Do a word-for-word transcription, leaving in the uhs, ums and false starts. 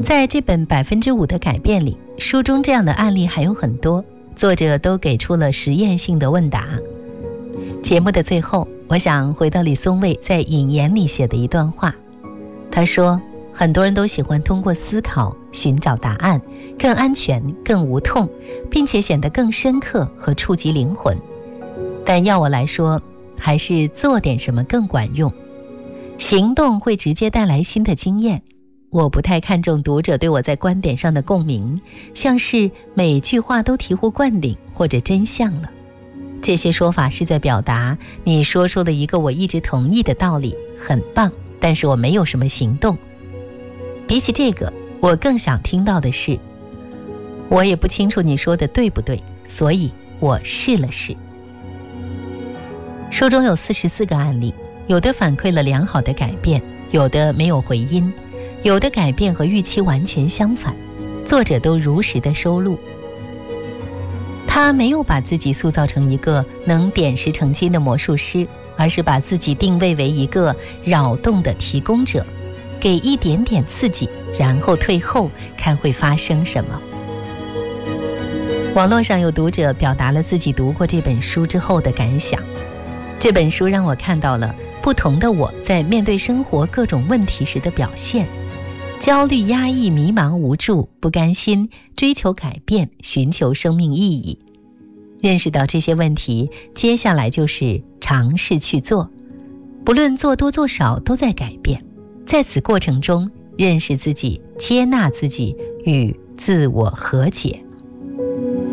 在这本百分之五的改变里，书中这样的案例还有很多，作者都给出了实验性的问答。节目的最后，我想回到李松蔚在引言里写的一段话。他说，很多人都喜欢通过思考寻找答案，更安全，更无痛，并且显得更深刻和触及灵魂。但要我来说，还是做点什么更管用。行动会直接带来新的经验。我不太看重读者对我在观点上的共鸣，像是每句话都醍醐灌顶或者真相了。这些说法是在表达你说出了一个我一直同意的道理，很棒，但是我没有什么行动。比起这个，我更想听到的是，我也不清楚你说的对不对，所以我试了试。书中有四十四个案例，有的反馈了良好的改变，有的没有回音，有的改变和预期完全相反，作者都如实的收录。他没有把自己塑造成一个能点石成金的魔术师，而是把自己定位为一个扰动的提供者，给一点点刺激，然后退后，看会发生什么。网络上有读者表达了自己读过这本书之后的感想。这本书让我看到了不同的我在面对生活各种问题时的表现，焦虑、压抑、迷茫、无助、不甘心，追求改变，寻求生命意义。认识到这些问题，接下来就是尝试去做，不论做多做少都在改变。在此过程中，认识自己，接纳自己，与自我和解。